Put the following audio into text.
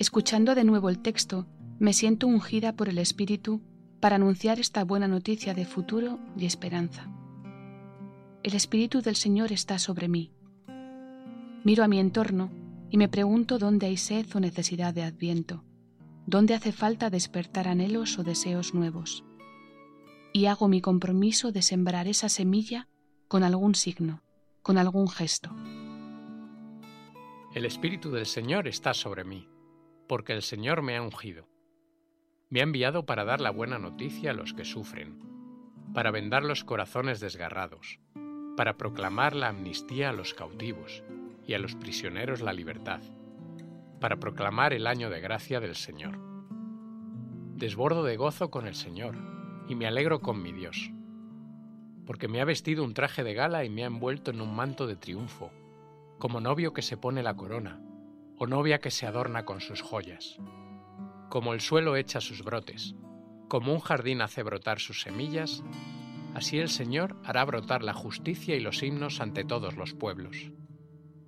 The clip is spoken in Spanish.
Escuchando de nuevo el texto, me siento ungida por el Espíritu para anunciar esta buena noticia de futuro y esperanza. El Espíritu del Señor está sobre mí. Miro a mi entorno y me pregunto dónde hay sed o necesidad de Adviento, dónde hace falta despertar anhelos o deseos nuevos. Y hago mi compromiso de sembrar esa semilla con algún signo, con algún gesto. El Espíritu del Señor está sobre mí, porque el Señor me ha ungido. Me ha enviado para dar la buena noticia a los que sufren, para vendar los corazones desgarrados, para proclamar la amnistía a los cautivos y a los prisioneros la libertad, para proclamar el año de gracia del Señor. Desbordo de gozo con el Señor y me alegro con mi Dios, porque me ha vestido un traje de gala y me ha envuelto en un manto de triunfo, como novio que se pone la corona, o novia que se adorna con sus joyas. Como el suelo echa sus brotes, como un jardín hace brotar sus semillas, así el Señor hará brotar la justicia y los himnos ante todos los pueblos.